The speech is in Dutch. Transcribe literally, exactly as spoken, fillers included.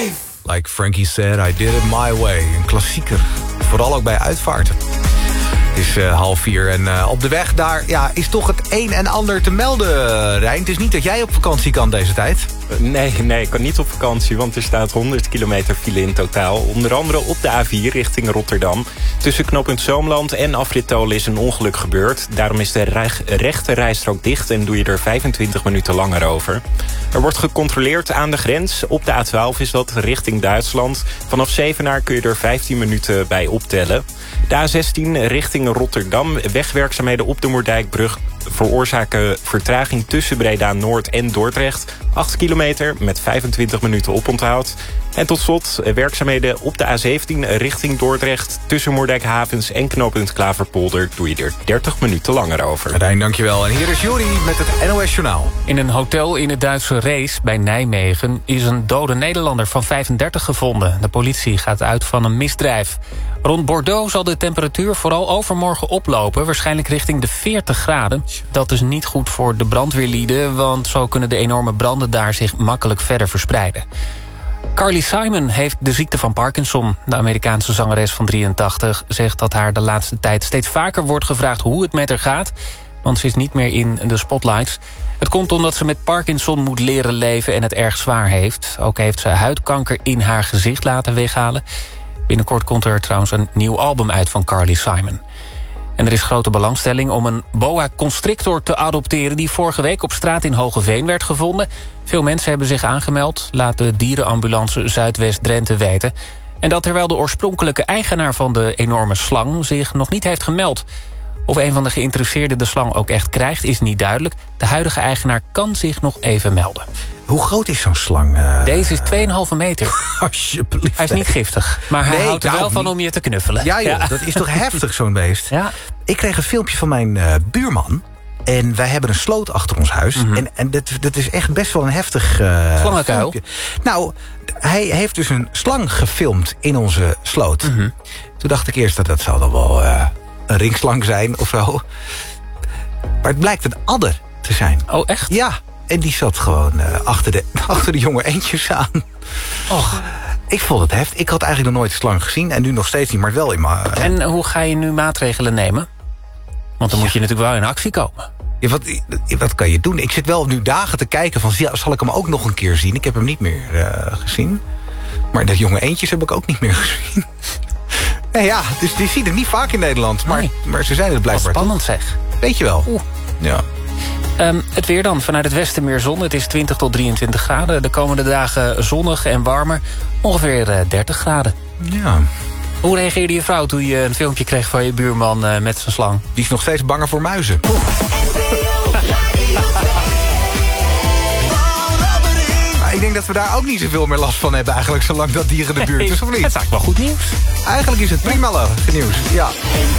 Like Frankie said, I did it my way. Een klassieker. Vooral ook bij uitvaarten. Het is uh, half vier en uh, op de weg daar ja, is toch het een en ander te melden, Rijn. Het is niet dat jij op vakantie kan deze tijd. Nee, nee, ik kan niet op vakantie, want er staat honderd kilometer file in totaal. Onder andere op de A vier richting Rotterdam. Tussen knooppunt Zoomland en afrit Tolen is een ongeluk gebeurd. Daarom is de reg- rechte rijstrook dicht en doe je er vijfentwintig minuten langer over. Er wordt gecontroleerd aan de grens. Op de A twaalf is dat richting Duitsland. Vanaf Zevenaar kun je er vijftien minuten bij optellen. De A zestien richting Rotterdam. Wegwerkzaamheden op de Moerdijkbrug veroorzaken vertraging tussen Breda Noord en Dordrecht. acht kilometer met vijfentwintig minuten oponthoud. En tot slot werkzaamheden op de A zeventien richting Dordrecht. Tussen Moerdijkhavens en knooppunt Klaverpolder doe je er dertig minuten langer over. Rijn, dankjewel. En hier is Juri met het N O S Journaal. In een hotel in het Duitse Rees bij Nijmegen is een dode Nederlander van vijfendertig gevonden. De politie gaat uit van een misdrijf. Rond Bordeaux zal de temperatuur vooral overmorgen oplopen, waarschijnlijk richting de veertig graden. Dat is niet goed voor de brandweerlieden, want zo kunnen de enorme branden daar zich makkelijk verder verspreiden. Carly Simon heeft de ziekte van Parkinson. De Amerikaanse zangeres van drieëntachtig zegt dat haar de laatste tijd steeds vaker wordt gevraagd hoe het met haar gaat, want ze is niet meer in de spotlights. Het komt omdat ze met Parkinson moet leren leven en het erg zwaar heeft. Ook heeft ze huidkanker in haar gezicht laten weghalen. Binnenkort komt er trouwens een nieuw album uit van Carly Simon. En er is grote belangstelling om een boa constrictor te adopteren die vorige week op straat in Hogeveen werd gevonden. Veel mensen hebben zich aangemeld, laat de dierenambulance Zuidwest-Drenthe weten. En dat terwijl de oorspronkelijke eigenaar van de enorme slang zich nog niet heeft gemeld. Of een van de geïnteresseerden de slang ook echt krijgt, is niet duidelijk. De huidige eigenaar kan zich nog even melden. Hoe groot is zo'n slang? Uh... Deze is twee komma vijf meter. Alsjeblieft. Hij is niet giftig, maar hij nee, houdt er nou, wel van om je te knuffelen. Ja, joh, ja. Dat is toch heftig, zo'n beest? Ja. Ik kreeg een filmpje van mijn uh, buurman. En wij hebben een sloot achter ons huis. Mm-hmm. En, en dat, dat is echt best wel een heftig uh, Slangenkuil? filmpje. Nou, hij heeft dus een slang gefilmd in onze sloot. Mm-hmm. Toen dacht ik eerst dat dat zou dan wel uh, een ringslang zijn of zo. Maar het blijkt een adder te zijn. Oh, echt? Ja. En die zat gewoon uh, achter, de, achter de jonge eendjes aan. Och. Ik vond het heftig. Ik had eigenlijk nog nooit een slang gezien. En nu nog steeds niet, maar wel in mijn... Uh... En hoe ga je nu maatregelen nemen? Want dan ja. moet je natuurlijk wel in actie komen. Ja, wat, wat kan je doen? Ik zit wel nu dagen te kijken van... Ja, zal ik hem ook nog een keer zien? Ik heb hem niet meer uh, gezien. Maar de jonge eendjes heb ik ook niet meer gezien. Nee, ja, dus die zie je niet vaak in Nederland. Maar, nee. maar ze zijn het blijkbaar. Wat spannend zeg. Weet je wel. Oeh. Ja. Um, het weer dan. Vanuit het westen meer zon. Het is twintig tot drieëntwintig graden. De komende dagen zonnig en warmer. Ongeveer uh, dertig graden. Ja. Hoe reageerde je vrouw toen je een filmpje kreeg van je buurman uh, met zijn slang? Die is nog steeds banger voor muizen. Maar ik denk dat we daar ook niet zoveel meer last van hebben eigenlijk, zolang dat dier in de buurt is, of niet? Het is eigenlijk wel goed nieuws. Eigenlijk is het prima nieuws, ja.